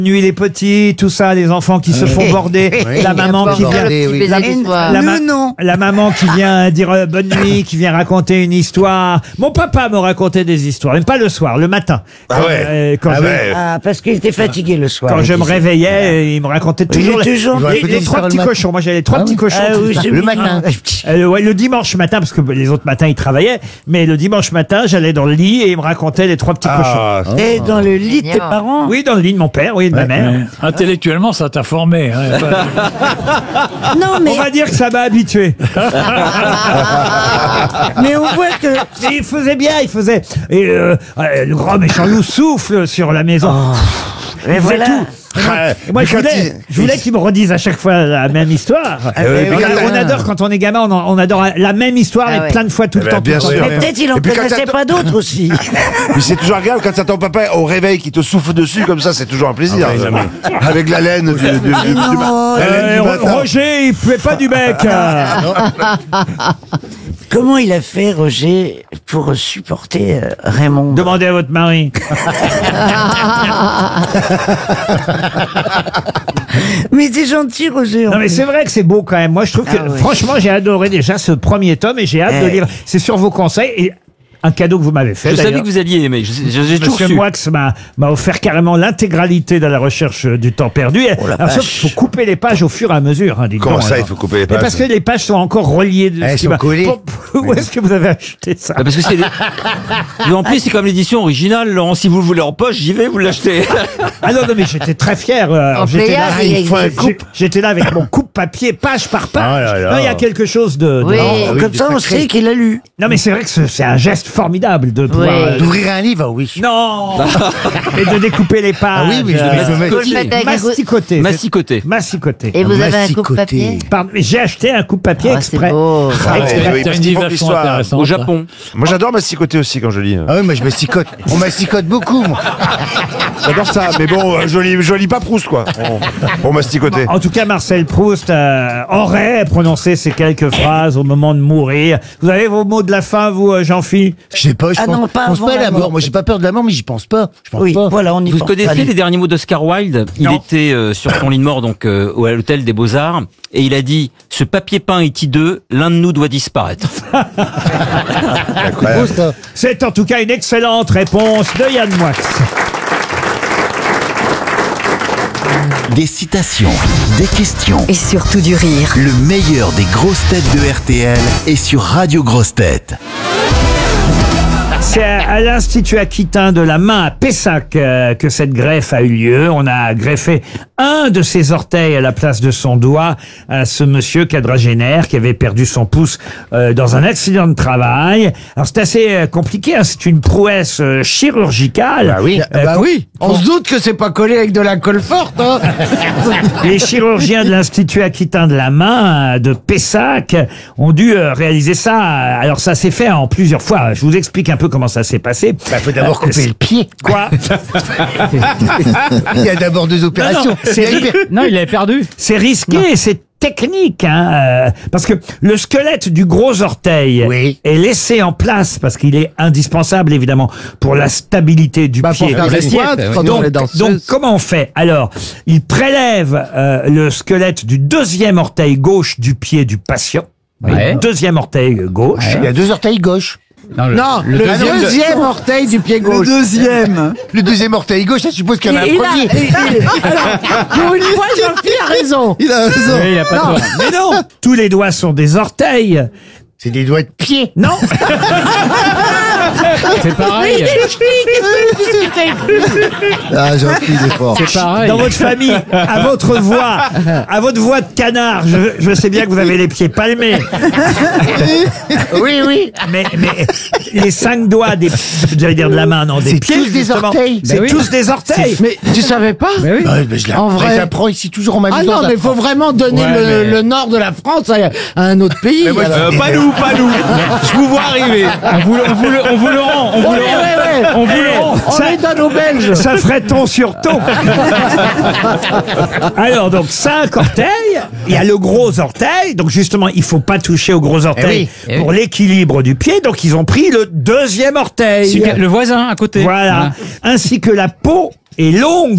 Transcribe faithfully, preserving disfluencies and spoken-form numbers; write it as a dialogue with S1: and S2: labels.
S1: Nuit les petits, tout ça, les enfants qui se font border,
S2: Oui.
S1: la maman qui vient,
S2: oui.
S1: la,
S2: La,
S1: la ma-
S2: non.
S1: la maman qui vient dire euh, bonne nuit, qui vient raconter une histoire. Mon papa me racontait des histoires, mais pas le soir, le matin.
S3: Ah ouais.
S1: Euh, quand
S3: Ah
S1: je,
S3: ouais.
S2: Ah, parce qu'il était fatigué le soir.
S1: quand je
S2: il
S1: me
S2: disait.
S1: réveillais, il me racontait toujours,
S2: est
S1: les,
S2: toujours-
S1: les-
S2: Il
S1: les
S2: racontait
S1: trois
S2: l'histoire
S1: petits
S2: le matin.
S1: cochons. Moi, j'avais les trois
S2: Ah
S1: petits
S2: oui.
S1: cochons.
S2: Ah oui, c'est
S1: le
S2: mignon.
S1: matin. Euh, ouais, le dimanche matin, parce que les autres matins, il travaillait, mais le dimanche matin, j'allais dans le lit et il me racontait les trois petits
S3: Ah,
S2: Et dans le lit de tes parents.
S1: cochons. Oui, dans le lit de mon père, oui, de ma mère.
S4: Ouais. Intellectuellement, ça t'a formé. Hein, pas-
S2: Non, mais,
S1: On va dire que ça m'a habitué.
S2: mais on voit que.
S1: Mais il faisait bien, il faisait. Et euh, euh, le grand méchant loup souffle sur la maison.
S2: Et
S1: Il faisait
S2: voilà.
S1: tout. Et moi, et moi, je
S3: Mais quand
S1: voulais,
S3: il-
S1: je voulais qu'il me redise à chaque fois la même histoire.
S2: oui,
S1: on,
S2: oui,
S1: a-
S2: oui.
S1: on adore quand on est gamin, on, en- on adore la même histoire,
S5: Ah
S1: mais
S5: ouais.
S1: plein de fois tout
S3: Eh
S1: le
S3: ben,
S1: temps.
S3: bien
S1: tout le
S3: sûr.
S1: temps.
S2: Mais peut-être il en
S3: Et puis quand
S2: connaissait
S3: t'as-
S2: pas d'autres aussi.
S3: Mais c'est toujours agréable quand ça ton papa au réveil qui te souffle dessus comme ça, c'est toujours un plaisir. Avec la laine du, du, du, du, du,
S2: Non,
S3: la laine
S1: Euh,
S3: du
S1: Ro-
S3: matin.
S1: Roger, il pouvait pas du bec.
S2: Comment il a fait, Roger, pour supporter euh, Raymond?
S1: Demandez à votre mari.
S2: Mais t'es gentil, Roger. en
S1: Non mais
S2: plus.
S1: c'est vrai que c'est beau quand même. Moi je trouve que
S2: Ah ouais.
S1: franchement j'ai adoré déjà ce premier tome et j'ai hâte de
S2: Eh.
S1: lire. C'est sur vos conseils et un cadeau que vous m'avez fait.
S6: Je savais
S1: d'ailleurs.
S6: que vous alliez aimer. Je- je- J'ai toujours
S1: Monsieur
S6: su.
S1: Moix m'a m'a offert carrément l'intégralité de la recherche euh, du temps perdu.
S2: Oh la
S1: Alors, sauf
S2: vache.
S1: qu'il faut couper les pages au fur et à mesure. Hein, dites
S3: Comment
S1: donc,
S3: ça,
S1: alors.
S3: il faut couper les
S1: Mais
S3: pages
S1: parce que les pages sont encore reliées. De
S2: Elles
S1: ce qui
S2: sont
S1: va-
S2: collées.
S1: Pour- Où est-ce que vous avez acheté ça
S6: Bah, parce que c'est des- Mais en plus, c'est comme l'édition originale, Laurent. Si vous le voulez en poche, j'y vais, vous l'achetez.
S1: Ah non, non, mais j'étais très fier. euh, alors,
S5: En
S1: J'étais là,
S5: Pléiade, il
S1: il faut un
S5: existe.
S1: coupe- j'étais là avec mon coupe-papier, page par page.
S3: Ah là là.
S1: Non, il y a quelque chose de... de-
S5: Oui.
S2: Oh, comme ça, on sait qu'il a lu.
S1: Non, mais c'est vrai que ce- c'est un geste formidable de pouvoir...
S5: Oui.
S1: euh,
S2: D'ouvrir un livre, oui.
S1: Non Et de découper les pages.
S2: Ah oui, mais je
S1: euh,
S2: vais me mettre.
S5: Vous le faites avec un coup-
S1: Masticoter.
S6: Massicoté.
S1: Masticoter.
S5: Et vous avez un
S2: Massicoté.
S5: coupe-papier?
S1: Pardon, mais j'ai aché un coupe-papier
S5: Ah, c'est
S1: exprès.
S5: beau.
S3: Ah ouais,
S1: Exprès.
S3: oui,
S4: T'as
S3: parce
S4: une
S3: qu'il
S4: vie
S3: faut que
S4: vachement
S3: l'histoire-
S4: intéressante.
S6: Au Japon.
S3: Moi j'adore masticoter aussi quand je lis.
S2: Ah oui, moi je masticote. On masticote beaucoup, moi.
S3: J'adore ça, mais bon, euh, je lis, je lis pas Proust quoi. On, on masticoter.
S1: En tout cas, Marcel Proust euh, aurait prononcé ces quelques phrases au moment de mourir. Vous avez vos mots de la fin, vous, euh, Jean-Phi?
S2: Je sais pas, je
S7: Ah
S2: pense,
S7: non, pas
S2: pense
S7: avant
S2: pas à
S7: la
S2: la
S7: mort.
S2: mort. Moi, j'ai pas peur de la mort, mais j'y pense pas. Je pense
S7: Oui,
S2: pas.
S7: voilà, on y
S6: Vous
S7: pense.
S6: connaissez
S7: Allez.
S6: les derniers mots d'Oscar Wilde? Il
S1: Non.
S6: était euh, sur son lit de mort, donc euh, au- à l'hôtel des Beaux-Arts, et il a dit « Ce papier peint est hideux, l'un de nous doit disparaître.
S2: C'est beau, ça.
S1: C'est en tout cas une excellente réponse de Yann Moix.
S8: Des citations, des questions.
S9: Et surtout du rire.
S8: Le meilleur des grosses têtes de R T L est sur Radio Grosses Têtes.
S1: C'est à l'Institut Aquitain de la main à Pessac euh, que cette greffe a eu lieu. On a greffé un de ses orteils à la place de son doigt à ce monsieur quadragénaire qui avait perdu son pouce euh, dans un accident de travail. Alors c'est assez euh, compliqué, hein, c'est une prouesse euh, chirurgicale.
S2: Bah oui.
S1: Euh,
S7: Bah
S1: qu'on-
S7: oui, on se doute que c'est pas collé avec de la colle forte, hein.
S1: Les chirurgiens de l'Institut Aquitain de la main euh, de Pessac ont dû euh, réaliser ça. Alors ça s'est fait en plusieurs fois. Je vous explique un peu comment ça s'est passé.
S2: Bah, faut d'abord
S1: Euh,
S2: couper le pied.
S1: Quoi
S2: Il y a d'abord deux opérations.
S1: c'est
S2: Il y a hyper-
S4: Non, il avait perdu.
S1: C'est risqué et c'est technique, hein, euh, parce que le squelette du gros orteil
S2: Oui.
S1: est laissé en place parce qu'il est indispensable évidemment pour la stabilité du
S7: Bah, pour
S1: pied.
S7: faire des squats, quand on
S1: Donc,
S7: est danseuse.
S1: donc comment on fait? Alors, il prélève euh, le squelette du deuxième orteil gauche du pied du patient.
S4: Ouais.
S1: Le deuxième orteil gauche.
S2: Il y a deux orteils gauche.
S4: Non, le,
S7: Non, le,
S4: deuxième-
S7: deuxième orteil du pied gauche.
S2: deuxième. Le deuxième orteil gauche, ça suppose qu'il y en a un
S7: Il a-
S2: premier.
S7: il- il- alors, pour une fois, Jean-Pierre a raison.
S2: Il a raison.
S4: Oui, il a pas
S7: Non.
S4: tort.
S1: Mais non, tous les doigts sont des orteils.
S2: C'est des doigts de pied.
S1: Non,
S4: C'est pareil.
S2: Ah, Jean-Philippe, il est fort.
S4: C'est pareil.
S1: dans votre famille, à votre voix, à votre voix de canard, je, je sais bien que vous avez les pieds palmés.
S2: Oui, oui.
S1: Mais, mais les cinq doigts des, j'allais dire de la main, non, des
S2: C'est
S1: pieds,
S2: tous des
S1: justement,
S2: orteils.
S1: C'est
S4: Ben oui.
S1: tous des orteils.
S7: Mais tu savais pas?
S4: Mais oui.
S2: Ouais, mais je
S7: En
S2: l'apprends,
S7: vrai.
S2: j'apprends ici toujours en
S7: Ah
S2: m'amusant.
S7: non, mais faut vraiment donner
S4: Ouais,
S7: le,
S4: mais-
S7: le nord de la France à, à un autre pays. alors.
S6: Euh, pas nous, pas nous. Je vous vois arriver.
S4: On vous, le- on vous le, on vous le rend. On vous
S7: Ouais,
S4: le rend.
S7: ouais, ouais.
S4: On vous le rend.
S7: On les donne aux Belges.
S1: Ça ferait ton sur ton. Alors, donc, cinq orteils. Il y a le gros orteil. Donc, justement, il faut pas toucher au gros orteil
S4: Eh oui.
S1: pour l'équilibre du pied. Donc, ils ont pris le deuxième orteil.
S4: Celui qui a- Le voisin à côté.
S1: Voilà. Ainsi que la peau est longue